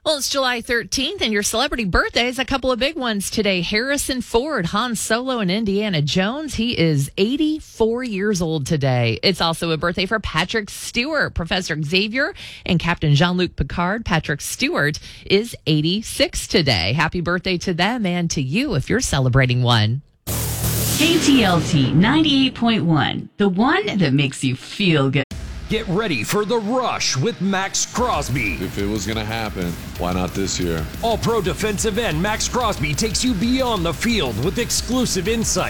Well, it's July 13th, and your celebrity birthdays, a couple of big ones today. Harrison Ford, Han Solo, and Indiana Jones. He is 84 years old today. It's also a birthday for Patrick Stewart, Professor Xavier, and Captain Jean-Luc Picard. Patrick Stewart is 86 today. Happy birthday to them and to you if you're celebrating one. KTLT 98.1, the one that makes you feel good. Get ready for The Rush with Max Crosby. If it was going to happen, why not this year? All-Pro defensive end Max Crosby takes you beyond the field with exclusive insight,